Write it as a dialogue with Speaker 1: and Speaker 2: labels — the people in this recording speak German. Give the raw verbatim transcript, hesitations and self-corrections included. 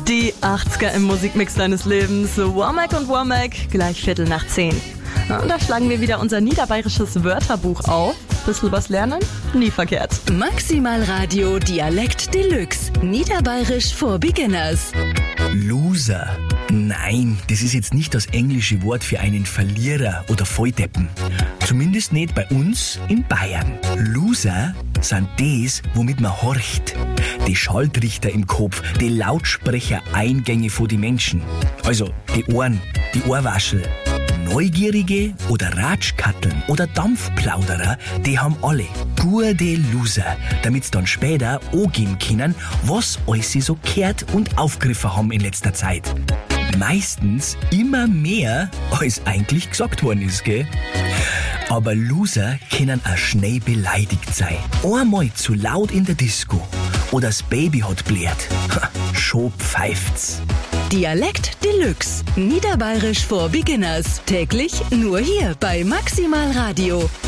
Speaker 1: Die achtziger im Musikmix deines Lebens. Womack und Womack, gleich Viertel nach zehn. Und da schlagen wir wieder unser niederbayerisches Wörterbuch auf. Bisschen was lernen? Nie verkehrt.
Speaker 2: Maximal Radio Dialekt Deluxe. Niederbayerisch for Beginners.
Speaker 3: Loser. Nein, das ist jetzt nicht das englische Wort für einen Verlierer oder Volldeppen. Zumindest nicht bei uns in Bayern. Loser sind das, womit man horcht. Die Schalltrichter im Kopf, die Lautsprechereingänge von die Menschen. Also die Ohren, die Ohrwaschel. Neugierige oder Ratschkatteln oder Dampfplauderer, die haben alle gute Loser, damit's dann später angeben können, was alles sie so gehört und aufgegriffen haben in letzter Zeit. Meistens immer mehr, als eigentlich gesagt worden ist, gell? Aber Loser können auch schnell beleidigt sein. Einmal zu laut in der Disco oder das Baby hat blärt. Schon pfeift's.
Speaker 2: Dialekt Deluxe. Niederbayerisch for Beginners. Täglich nur hier bei Maximal Radio.